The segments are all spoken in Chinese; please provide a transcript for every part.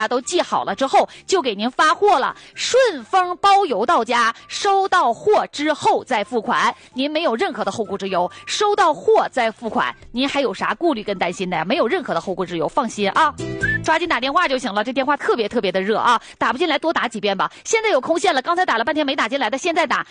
都记好了之后，就给您发货了，顺丰包邮到家，收到货之后再付款，您没有任何的后顾之忧。收到货再付款，您还有啥顾虑跟担心的呀？没有任何的后顾之忧，放心啊，抓紧打电话就行了。这电话特别特别的热啊，打不进来多打几遍吧。现在有空线了，刚才打了半天没打进来的，现在打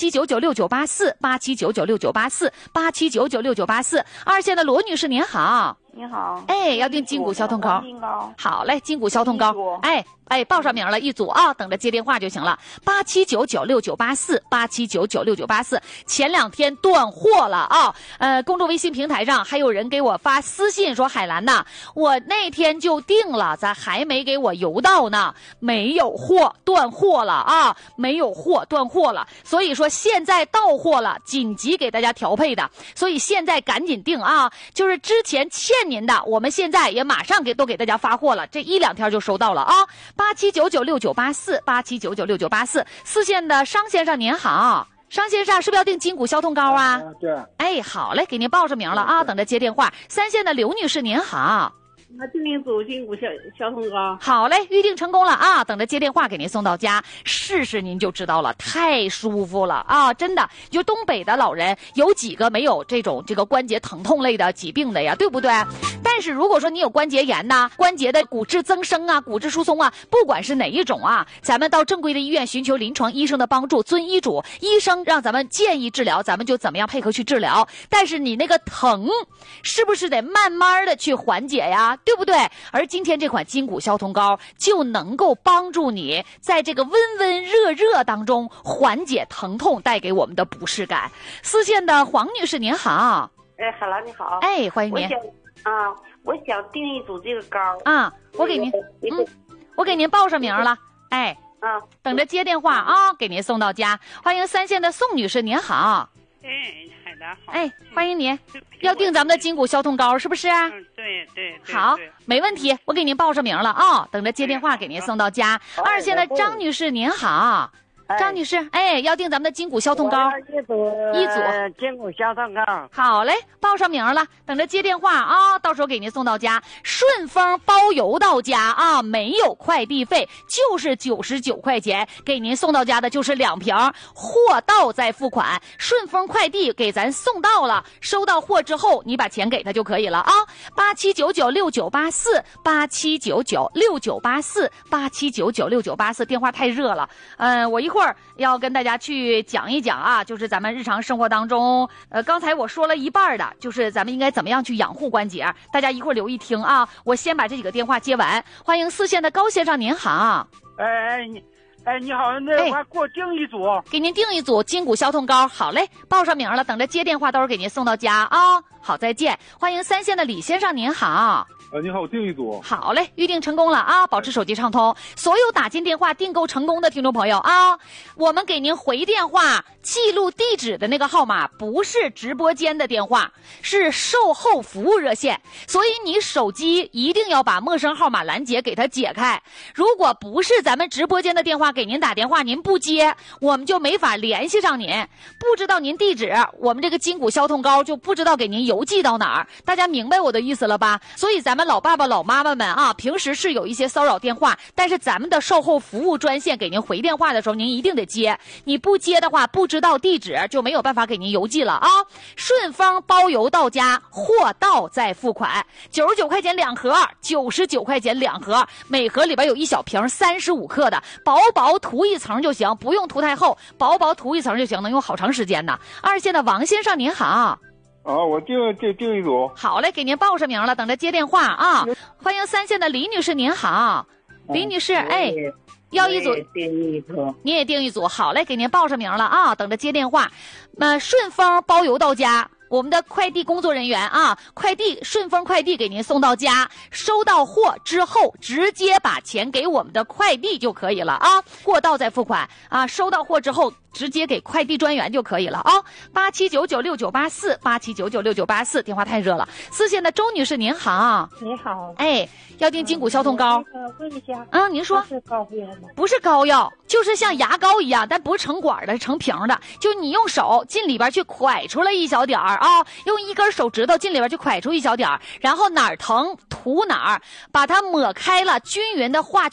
87996984，87996984，87996984。二线的罗女士您好。 你好， 哎，要订筋骨消痛膏。好嘞，筋骨消痛膏。哎，报上名了一组啊，等着接电话就行了。87996984，87996984。前2天断货了啊。公众微信平台上还有人给我发私信说，海兰呐，我那天就订了，咱还没给我邮到呢，没有货，断货了啊，没有货，断货了。所以说现在到货了，紧急给大家调配的，所以现在赶紧订啊，就是之前欠您的，我们现在也马上都给大家发货了，这1、2天就收到了啊。87996984，87996984。4线的商先生您好，商先生是不是要订筋骨消痛膏啊？ 对。 哎，好嘞，给您报上名了啊，等着接电话。3线的刘女士您好。 订一组筋骨消痛膏。 好嘞，预定成功了啊，等着接电话给您送到家，试试您就知道了，太舒服了啊，真的。就东北的老人有几个没有这个关节疼痛类的疾病的呀，对不对？但是如果说你有关节炎呐，关节的骨质增生啊，骨质疏松啊，不管是哪一种啊，咱们到正规的医院寻求临床医生的帮助，遵医嘱，医生让咱们建议治疗，咱们就怎么样配合去治疗。但是你那个疼是不是得慢慢的去缓解呀，对不对？而今天这款筋骨消痛膏就能够帮助你在这个温温热热当中缓解疼痛带给我们的不适感。4线的黄女士您好。 哎，海兰你好。 哎，欢迎您。 我想订一组这个膏啊，我给您报上名了。哎，等着接电话啊，给您送到家。欢迎3线的宋女士您好。 哎，海兰好。 哎，欢迎您，要订咱们的筋骨消痛膏是不是啊？ 对。 好，没问题，我给您报上名了啊，等着接电话给您送到家。2线的张女士您好。张女士，哎，要订咱们的筋骨消痛膏一组筋骨消痛膏。 好嘞，报上名了，等着接电话啊，到时候给您送到家，顺丰包邮到家啊，没有快递费，就是99块钱，给您送到家的就是2瓶，货到再付款，顺丰快递给咱送到了，收到货之后你把钱给他就可以了啊。87996984，87996984，87996984，电话太热了，我一会儿要跟大家去讲一讲啊，就是咱们日常生活当中，刚才我说了一半的，就是咱们应该怎么样去养护关节，大家一会儿留意听啊。我先把这几个电话接完。欢迎4线的高先生您好。 你好，那我给我订一组， 给您订一组筋骨消痛膏。好嘞，报上名了，等着接电话，到时候给您送到家啊。好，再见。欢迎3线的李先生您好。 你好，我订一组。 好嘞，预定成功了啊！保持手机畅通。所有打进电话订购成功的听众朋友啊，我们给您回电话记录地址的那个号码不是直播间的电话，是售后服务热线，所以你手机一定要把陌生号码拦截给它解开。如果不是咱们直播间的电话给您打电话，您不接，我们就没法联系上您，不知道您地址，我们这个筋骨消痛膏就不知道给您邮寄到哪儿。大家明白我的意思了吧？所以咱们老爸爸老妈妈们啊，平时是有一些骚扰电话，但是咱们的售后服务专线给您回电话的时候，您一定得接，你不接的话，不知道地址就没有办法给您邮寄了啊。顺丰包邮到家，货到再付款，99块钱2盒，99块钱2盒，每盒里边有一小瓶35克的，薄薄涂一层就行，不用涂太厚，薄薄涂一层就行，能用好长时间呢。2线的王先生您好。 我订一组。 好嘞，给您报上名了，等着接电话啊。欢迎3线的李女士您好。李女士，要一组，你也订一组。好嘞，给您报上名了啊，等着接电话。顺丰包邮到家，我们的快递工作人员啊，顺丰快递给您送到家，收到货之后直接把钱给我们的快递就可以了啊，货到再付款啊，收到货之后直接给快递专员就可以了啊。87996984，87996984，电话太热了。四线的周女士您好。 你好。 哎，要订筋骨消痛膏。 问一下。 您说。 是膏药吗？ 不是膏药，就是像牙膏一样，但不是成管的，是成瓶的。就你用手进里边去蒯出来一小点儿啊，用一根手指头进里边去蒯出一小点儿，然后哪儿疼涂哪儿，把它抹开了，均匀的画